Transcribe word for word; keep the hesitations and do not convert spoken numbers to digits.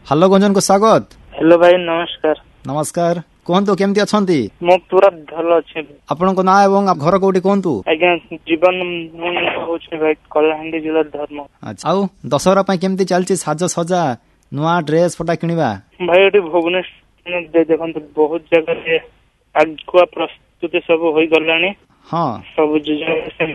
Hello Gunjan को स्वागत। Hello भाई नमस्कार। नमस्कार कहतु केमती अछंती? मो पूरा भल अछि। आपन को ना एवं घर कोठी कहतु? आज्ञा जीवन होछि भाई कलाहांडी जिला धर्म। अच्छा आउ दशहरा पई केमती चलची साज सजा नुआ ड्रेस पटा किनिबा? भाई एटी भुवनेश्वर देखंतु बहुत जगह रे आगुआ प्रस्तुति सब होई गलानी। हां सब जगह